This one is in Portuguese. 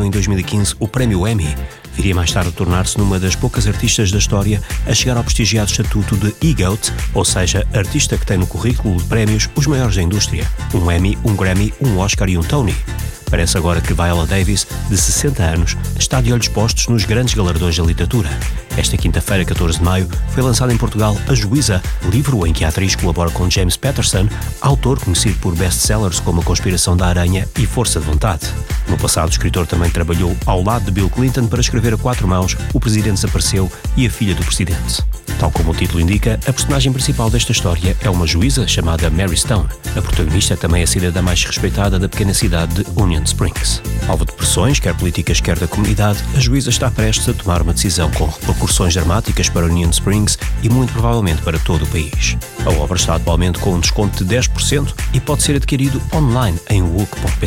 em 2015 o Prémio Emmy. Viria mais tarde a tornar-se numa das poucas artistas da história a chegar ao prestigiado estatuto de EGOT, ou seja, artista que tem no currículo de prémios os maiores da indústria. Um Emmy, um Grammy, um Oscar e um Tony. Parece agora que Viola Davis, de 60 anos, está de olhos postos nos grandes galardões da literatura. Esta quinta-feira, 14 de maio, foi lançado em Portugal A Juíza, livro em que a atriz colabora com James Patterson, autor conhecido por best-sellers como A Conspiração da Aranha e Força de Vontade. No passado, o escritor também trabalhou ao lado de Bill Clinton para escrever a quatro mãos O Presidente Desapareceu e A Filha do Presidente. Tal como o título indica, a personagem principal desta história é uma juíza chamada Mary Stone. A protagonista é também a cidadã mais respeitada da pequena cidade de Union Springs. Alvo de pressões, quer políticas, quer da comunidade, a juíza está prestes a tomar uma decisão com repercussões dramáticas para Union Springs e muito provavelmente para todo o país. A obra está atualmente com um desconto de 10% e pode ser adquirido online em wook.pt.